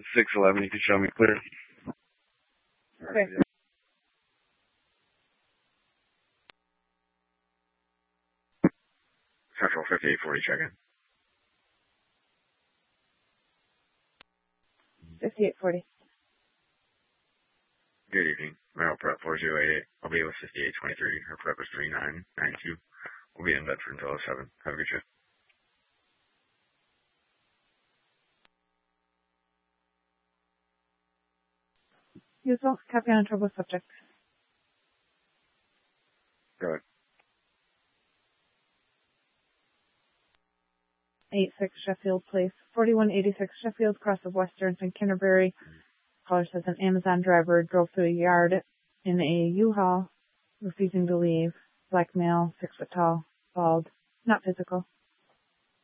611, you can show me clear. Okay. Central 5840, check in. 5840. Good evening. Mail prep 4088. I'll be with 5823. Her prep is 3992. We'll be in Bedford until 7. Have a good shift. Usual. Copy on turbo subject. Go ahead. 86 Sheffield Place. 4186 Sheffield, cross of Westerns and Canterbury. Caller says an Amazon driver drove through a yard in a U-Haul, refusing to leave. Black male, 6 foot tall, bald, not physical.